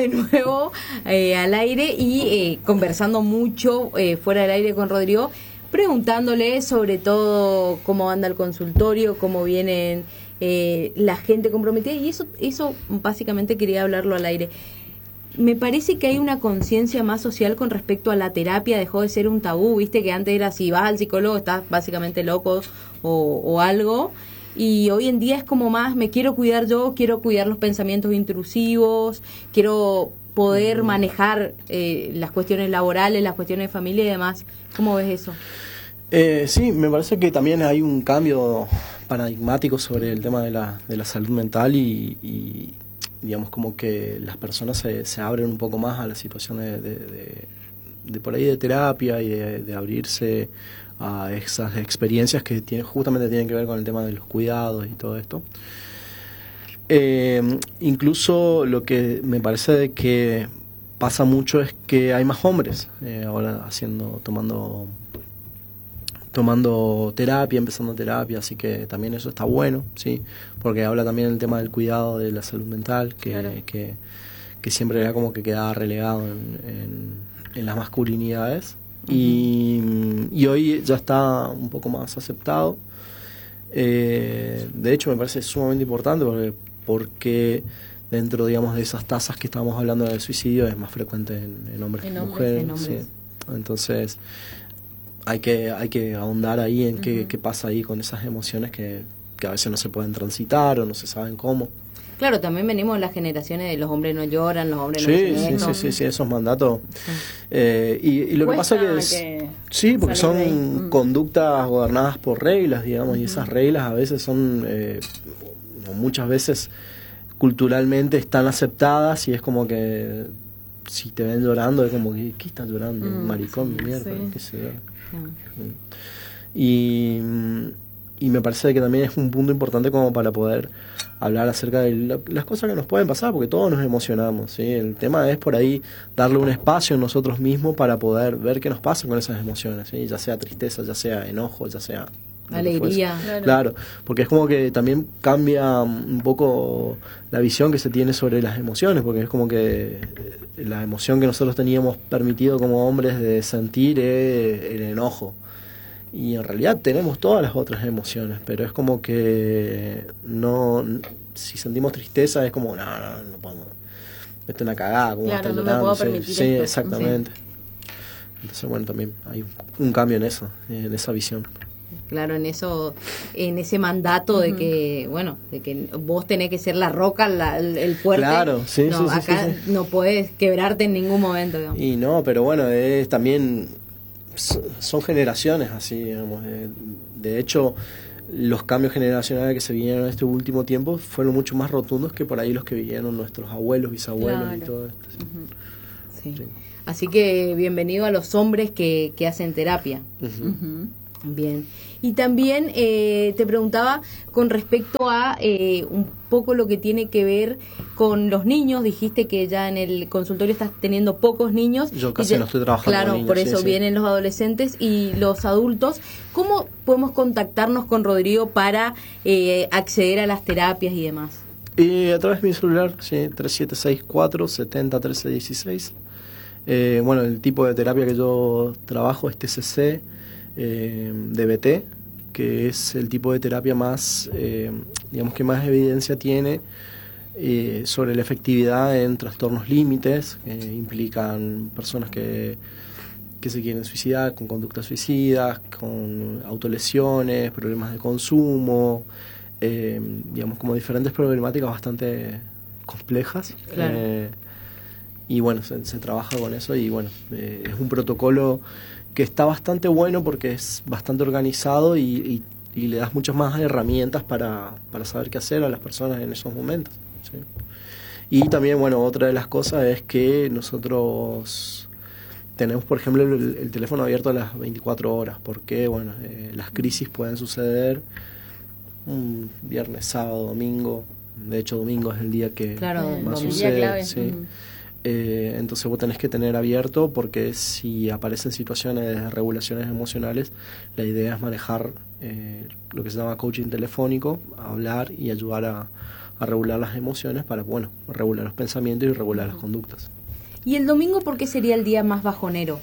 de nuevo al aire y conversando mucho fuera del aire con Rodrigo, preguntándole sobre todo cómo anda el consultorio, cómo vienen la gente comprometida, y eso básicamente quería hablarlo al aire. Me parece que hay una conciencia más social con respecto a la terapia, dejó de ser un tabú, viste que antes era si vas al psicólogo estás básicamente loco o algo, y hoy en día es como más me quiero cuidar yo, quiero cuidar los pensamientos intrusivos, quiero poder manejar las cuestiones laborales, las cuestiones de familia y demás. ¿Cómo ves eso? Sí, me parece que también hay un cambio paradigmático sobre el tema de la salud mental y digamos como que las personas se abren un poco más a la situación de por ahí de terapia y de abrirse a esas experiencias que justamente tienen que ver con el tema de los cuidados y todo esto. Incluso lo que me parece de que pasa mucho es que hay más hombres ahora tomando terapia, empezando terapia, así que también eso está bueno, sí, porque habla también del tema del cuidado de la salud mental, que siempre era como que quedaba relegado en las masculinidades, y hoy ya está un poco más aceptado. De hecho me parece sumamente importante porque dentro, digamos, de esas tasas que estábamos hablando del suicidio es más frecuente en hombres que en mujeres. Sí. Entonces hay que ahondar ahí en qué pasa ahí con esas emociones que a veces no se pueden transitar o no se saben cómo. Claro, también venimos de las generaciones de los hombres no lloran, los hombres no sí, esos mandatos. Y lo que pasa que sí, porque son conductas gobernadas por reglas, digamos, y esas reglas a veces son, muchas veces culturalmente están aceptadas y es como que si te ven llorando es como que ¿qué estás llorando? Maricón de mierda, qué sé yo. Y me parece que también es un punto importante como para poder hablar acerca de las cosas que nos pueden pasar, porque todos nos emocionamos, ¿sí? El tema es por ahí darle un espacio en nosotros mismos para poder ver qué nos pasa con esas emociones, ¿sí? Ya sea tristeza, ya sea enojo, ya sea alegría. Claro, porque es como que también cambia un poco la visión que se tiene sobre las emociones, porque es como que la emoción que nosotros teníamos permitido como hombres de sentir es el enojo. Y en realidad tenemos todas las otras emociones, pero es como que no, si sentimos tristeza es como, no podemos, esto es una cagada, como claro, no me puedo permitir sí, esto. exactamente. Sí. Entonces, bueno, también hay un cambio en eso, en esa visión. Claro, en ese mandato de que, bueno, de que vos tenés que ser la roca, el fuerte. Claro, sí, no, sí, acá sí. No podés quebrarte en ningún momento, digamos. Y no, pero bueno, es también son generaciones así, digamos. De hecho, los cambios generacionales que se vinieron en este último tiempo fueron mucho más rotundos que por ahí los que vivieron nuestros abuelos, bisabuelos y todo esto. ¿Sí? Sí. Así que bienvenido a los hombres que hacen terapia. Bien. Y también te preguntaba con respecto a un poco lo que tiene que ver con los niños. Dijiste que ya en el consultorio estás teniendo pocos niños. Yo casi no estoy trabajando claro, con niños. Por eso sí. vienen los adolescentes y los adultos. ¿Cómo podemos contactarnos con Rodrigo para acceder a las terapias y demás? A través de mi celular, sí, 3764 70 13 16. Bueno, el tipo de terapia que yo trabajo es TCC, DBT, que es el tipo de terapia más, digamos que más evidencia tiene sobre la efectividad en trastornos límites, que implican personas que se quieren suicidar, con conductas suicidas, con autolesiones, problemas de consumo, digamos como diferentes problemáticas bastante complejas. Claro. Y bueno, se trabaja con eso y bueno, es un protocolo que está bastante bueno porque es bastante organizado y le das muchas más herramientas para saber qué hacer a las personas en esos momentos, ¿sí? Y también, bueno, otra de las cosas es que nosotros tenemos, por ejemplo, el teléfono abierto a las 24 horas, porque, bueno, las crisis pueden suceder un viernes, sábado, domingo. De hecho, domingo es el día que más sucede. Clave. Sí. Entonces vos tenés que tener abierto, porque si aparecen situaciones de regulaciones emocionales, la idea es manejar lo que se llama coaching telefónico, hablar y ayudar a a regular las emociones para, bueno, regular los pensamientos y regular las conductas. ¿Y el domingo por qué sería el día más bajonero?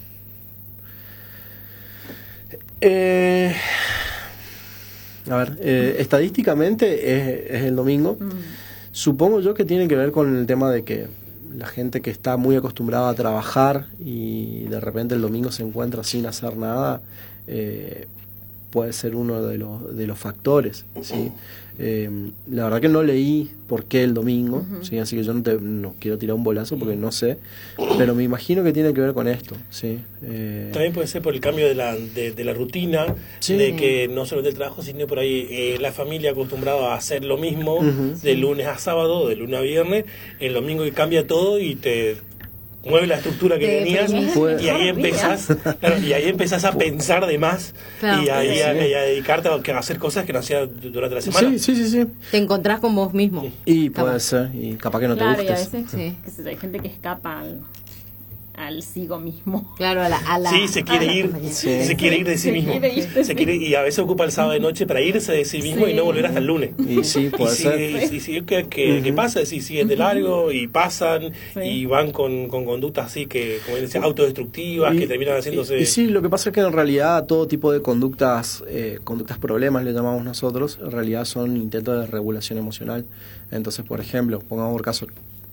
Estadísticamente es el domingo. Supongo yo que tiene que ver con el tema de que la gente que está muy acostumbrada a trabajar y de repente el domingo se encuentra sin hacer nada, puede ser uno de los factores, ¿sí? La verdad que no leí por qué el domingo, ¿sí? Así que yo no quiero tirar un bolazo porque no sé, pero me imagino que tiene que ver con esto, ¿sí? También puede ser por el cambio de la rutina, sí, de que no solo del trabajo, sino por ahí la familia acostumbrada a hacer lo mismo de lunes a sábado, de lunes a viernes, el domingo cambia todo y te mueve la estructura que tenías y ahí empezás a pensar de más, claro, y ahí a dedicarte a hacer cosas que no hacías durante la semana. Sí. Te encontrás con vos mismo. Y puede ser, y capaz que no te gustes. Y a veces hay gente que escapa al sigo mismo. Claro, a la sí, se quiere ir de sí mismo. Y a veces ocupa el sábado de noche para irse de sí mismo y no volver hasta el lunes. Y sí, puede ser. ¿Qué pasa? Si siguen de largo y pasan y van con conductas así que, como decía, autodestructivas, que terminan haciéndose... Y sí, lo que pasa es que en realidad todo tipo de conductas problemas, le llamamos nosotros, en realidad son intentos de regulación emocional. Entonces, por ejemplo, pongamos por caso...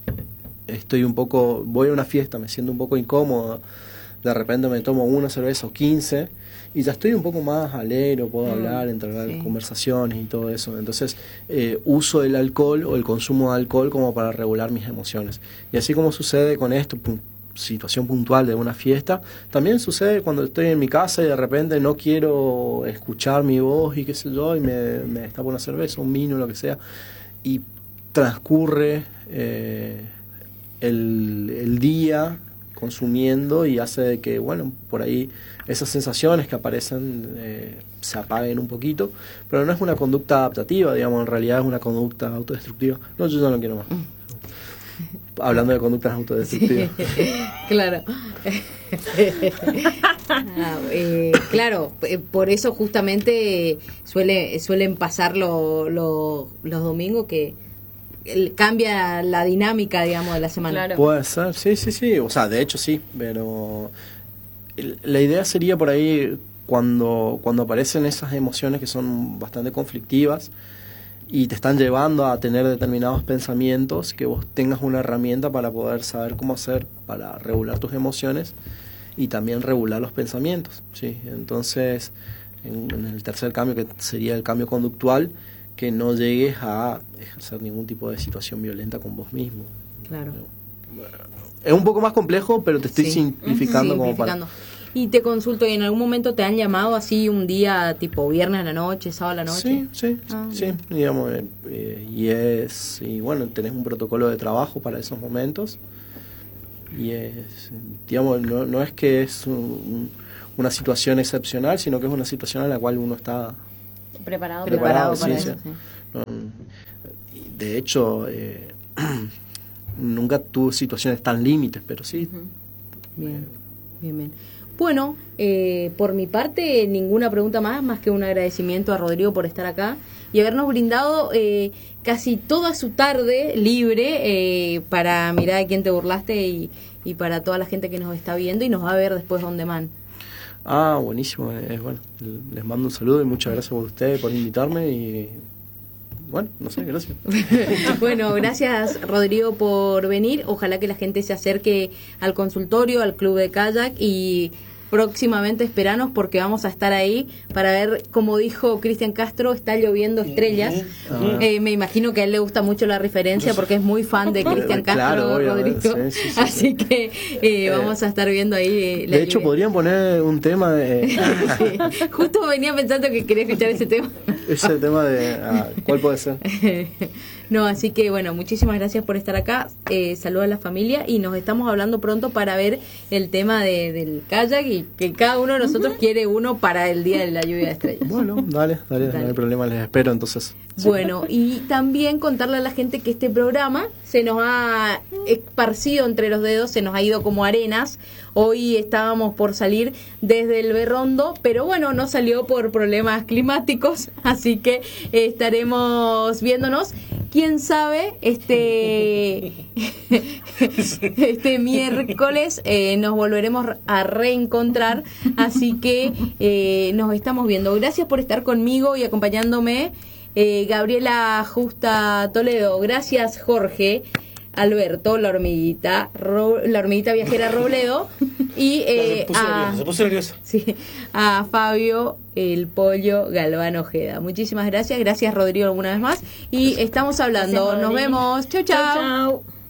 voy a una fiesta, me siento un poco incómodo, de repente me tomo una cerveza o 15 y ya estoy un poco más alegre, puedo hablar, entablar conversaciones y todo eso. Entonces uso el alcohol o el consumo de alcohol como para regular mis emociones. Y así como sucede con esto, situación puntual de una fiesta, también sucede cuando estoy en mi casa y de repente no quiero escuchar mi voz y qué sé yo, y me destapo una cerveza, un vino, lo que sea, y transcurre el día consumiendo y hace de que, bueno, por ahí esas sensaciones que aparecen se apaguen un poquito, pero no es una conducta adaptativa, digamos, en realidad es una conducta autodestructiva. No, yo ya no quiero más. Hablando de conductas autodestructivas. Sí, claro. Claro, por eso justamente suelen pasar los domingos que cambia la dinámica, digamos, de la semana. Claro. Puede ser, sí, o sea, de hecho sí, pero la idea sería por ahí cuando aparecen esas emociones que son bastante conflictivas y te están llevando a tener determinados pensamientos, que vos tengas una herramienta para poder saber cómo hacer para regular tus emociones y también regular los pensamientos, ¿sí? Entonces, en el tercer cambio, que sería el cambio conductual, que no llegues a ejercer ningún tipo de situación violenta con vos mismo. Claro. Es un poco más complejo, pero te estoy simplificando como para... Y te consulto, ¿y en algún momento te han llamado así un día, tipo viernes a la noche, sábado a la noche? Sí, digamos, y bueno, tenés un protocolo de trabajo para esos momentos, y digamos, no es que es una situación excepcional, sino que es una situación en la cual uno está preparado para eso. De hecho, nunca tuve situaciones tan límites, pero sí. Bien. Bueno, por mi parte, ninguna pregunta más que un agradecimiento a Rodrigo por estar acá y habernos brindado casi toda su tarde libre para mirar a quién te burlaste y para toda la gente que nos está viendo y nos va a ver después on demand. Buenísimo. Bueno, les mando un saludo y muchas gracias por ustedes, por invitarme y... Bueno, no sé, gracias. Bueno, gracias Rodrigo por venir. Ojalá que la gente se acerque al consultorio, al club de kayak y próximamente esperanos porque vamos a estar ahí para ver, como dijo Cristian Castro, está lloviendo estrellas. Me imagino que a él le gusta mucho la referencia porque es muy fan de Cristian Castro, claro, Rodrigo. Sí. Así que vamos a estar viendo ahí. De hecho, podrían poner un tema de... Sí. Justo venía pensando que quería escuchar ese tema. Ese tema de... ¿cuál puede ser? No, así que bueno, muchísimas gracias por estar acá. Saludos a la familia y nos estamos hablando pronto para ver el tema del kayak y que cada uno de nosotros quiere uno para el día de la lluvia de estrellas. Bueno, dale, no hay problema, les espero entonces. Bueno, y también contarle a la gente que este programa se nos ha esparcido entre los dedos, se nos ha ido como arenas. Hoy estábamos por salir desde el Berrondo, pero bueno, no salió por problemas climáticos, así que estaremos viéndonos. quién sabe, este miércoles nos volveremos a reencontrar, así que nos estamos viendo. Gracias por estar conmigo y acompañándome, Gabriela Justa Toledo. Gracias, Jorge Alberto, la hormiguita viajera Robledo, y se puso nerviosa. Sí, a Fabio el Pollo Galván Ojeda. Muchísimas gracias. Gracias, Rodrigo, alguna vez más. Y estamos hablando. Gracias, nos Rodrigo. vemos. Chau, chau. Chau, chau.